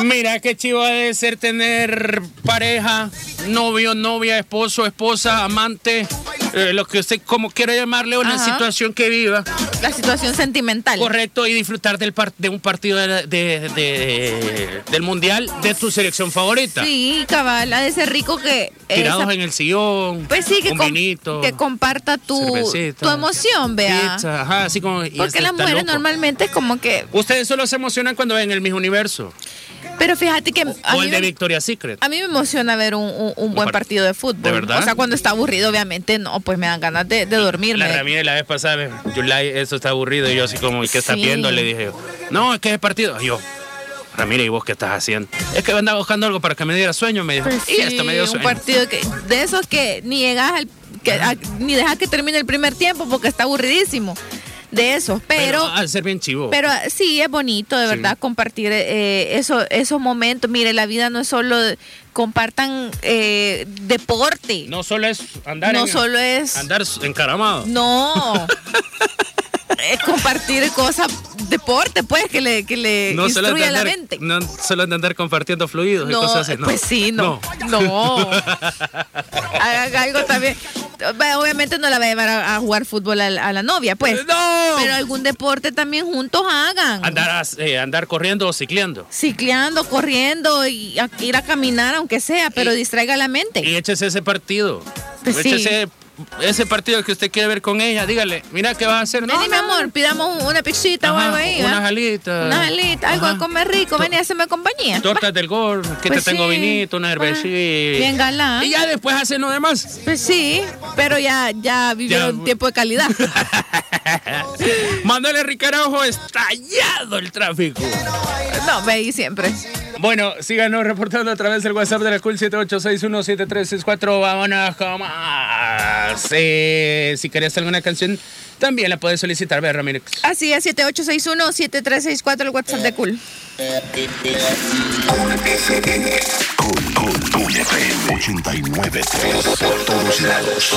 Mira, qué chivo debe ser tener pareja, novio, novia, esposo, esposa, amante, lo que usted como quiera llamarle, una situación que viva. La situación sentimental. Correcto, y disfrutar de un partido del Mundial de tu selección favorita. Sí, cabal, ha de ser rico que... Tirados en el sillón, pues sí, que un vinito, que comparta tu emoción, vea. Pizza, ajá, así como... Porque las mujeres normalmente es como que... Ustedes solo se emocionan cuando ven el Miss Universo. Pero fíjate que... O el de Victoria's Secret. A mí me emociona ver un buen partido de fútbol. ¿De verdad? O sea, cuando está aburrido, obviamente, no, pues me dan ganas de dormirme. La Ramírez la vez pasada, Yulai, eso está aburrido. Y yo así como, ¿y qué estás viendo? Le dije, no, es que es partido. Y yo, Ramírez, ¿y vos qué estás haciendo? Es que andaba buscando algo para que me diera sueño, me dijo. Pues y esto me dio sueño. Un partido de esos que ni llegas ni dejas que termine el primer tiempo porque está aburridísimo. De eso, pero al ser bien chivo. Pero sí, es bonito, de verdad, compartir esos momentos. Mire, la vida no es solo compartan deporte. No solo es andar andar encaramado. No. Es compartir cosas, deporte, pues, que le no instruye la mente. No solo andar compartiendo fluidos y cosas así. No. Pues sí, no. Haga algo también. Obviamente no la va a llevar a jugar fútbol a la novia, pues. ¡No! Pero algún deporte también juntos hagan. Andar corriendo o cicleando. Cicleando, corriendo y ir a caminar, aunque sea, pero distraiga la mente. Y échese ese partido. Pues échese ese partido que usted quiere ver con ella, dígale, mira qué va a hacer. Vení, mi amor, pidamos una pizzita o algo ahí. Unas alitas. Algo de comer rico, vení, haceme compañía. Tortas del Gol, que pues te tengo vinito, una cervecita. Bien galán. Y ya después hacen lo demás. Pues sí, pero ya vivió un tiempo de calidad. Manuel Ricaraujo, estallado el tráfico. No, veí siempre. Bueno, síganos reportando a través del WhatsApp de la Cool 78617364. Vámonos con más. Si querés alguna canción, también la puedes solicitar, ¿verdad, Ramírez? Así es, 78617364, el WhatsApp de Cool. Cool FM 89.3 por todos lados.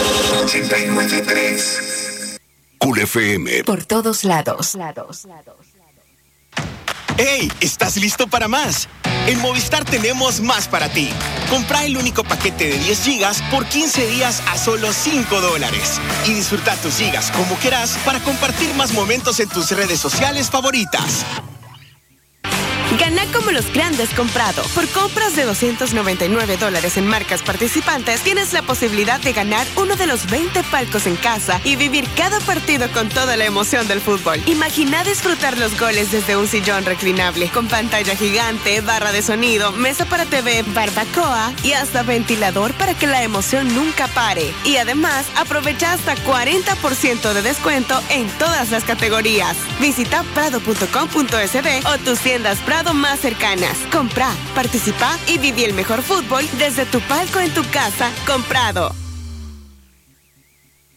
89.3 Cool FM por todos lados. ¡Hey! ¿Estás listo para más? En Movistar tenemos más para ti. Compra el único paquete de 10 gigas por 15 días a solo $5. Y disfruta tus gigas como quieras para compartir más momentos en tus redes sociales favoritas. Gana como los grandes comprado. Por compras de $299 en marcas participantes, tienes la posibilidad de ganar uno de los 20 palcos en casa y vivir cada partido con toda la emoción del fútbol. Imagina disfrutar los goles desde un sillón reclinable, con pantalla gigante, barra de sonido, mesa para TV, barbacoa y hasta ventilador para que la emoción nunca pare. Y además, aprovecha hasta 40% de descuento en todas las categorías. Visita prado.com.sb o tus tiendas Prado más cercanas. Compra, participa y viví el mejor fútbol desde tu palco en tu casa con Prado.